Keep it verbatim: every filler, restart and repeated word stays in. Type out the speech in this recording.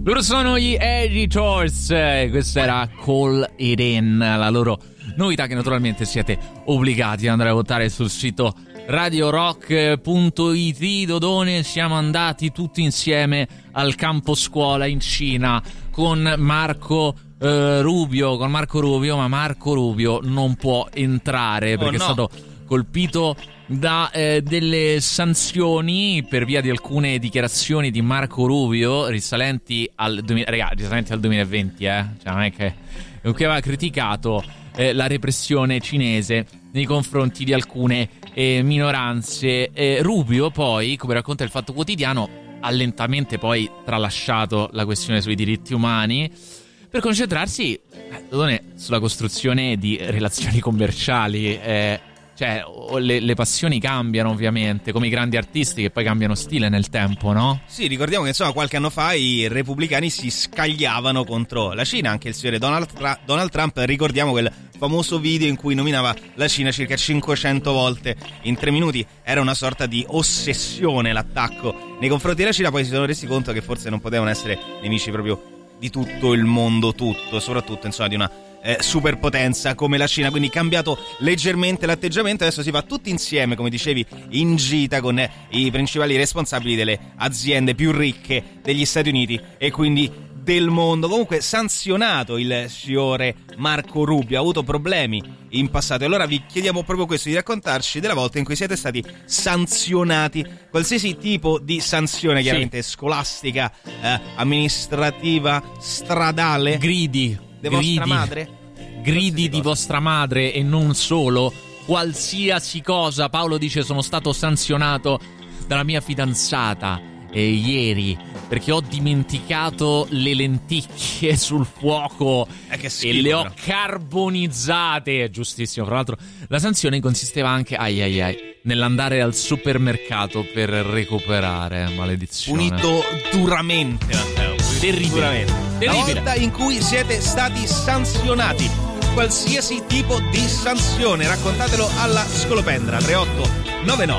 Loro sono gli Editors, questa era Call It In, la loro novità che naturalmente siete obbligati ad andare a votare sul sito radio rock punto it. Dodone, siamo andati tutti insieme al campo scuola in Cina con Marco eh, Rubio, con Marco Rubio, ma Marco Rubio non può entrare perché oh, no. è stato colpito da eh, delle sanzioni per via di alcune dichiarazioni di Marco Rubio risalenti al duemila, ragazzi, risalenti al duemilaventi, eh? Cioè non è che, che aveva criticato eh, la repressione cinese nei confronti di alcune eh, minoranze. Eh, Rubio poi, come racconta il Fatto Quotidiano, ha lentamente poi tralasciato la questione sui diritti umani per concentrarsi eh, sulla costruzione di relazioni commerciali. Eh, Cioè, le, le passioni cambiano ovviamente, come i grandi artisti che poi cambiano stile nel tempo, no? Sì, ricordiamo che insomma qualche anno fa i repubblicani si scagliavano contro la Cina, anche il signore Donald, Tra- Donald Trump, ricordiamo quel famoso video in cui nominava la Cina circa cinquecento volte in tre minuti, era una sorta di ossessione l'attacco nei confronti della Cina, poi si sono resi conto che forse non potevano essere nemici proprio di tutto il mondo tutto, soprattutto insomma di una Eh, superpotenza come la Cina, quindi cambiato leggermente l'atteggiamento. Adesso si va tutti insieme, come dicevi, in gita con eh, i principali responsabili delle aziende più ricche degli Stati Uniti e quindi del mondo. Comunque sanzionato il signore Marco Rubio, ha avuto problemi in passato e allora vi chiediamo proprio questo, di raccontarci della volta in cui siete stati sanzionati, qualsiasi tipo di sanzione, chiaramente sì. Scolastica, eh, amministrativa, stradale, gridi di gridi, vostra madre? Gridi di vostra madre e non solo, qualsiasi cosa. Paolo dice: sono stato sanzionato dalla mia fidanzata eh, ieri perché ho dimenticato le lenticchie sul fuoco eh, che schifo, e le ho però. carbonizzate. Giustissimo. Tra l'altro la sanzione consisteva anche ai ai ai nell'andare al supermercato per recuperare. Maledizione. Punito duramente, Matteo. Terribile. Duramente. La Terribile. volta in cui siete stati sanzionati, qualsiasi tipo di sanzione, raccontatelo alla Scolopendra. Tre otto nove nove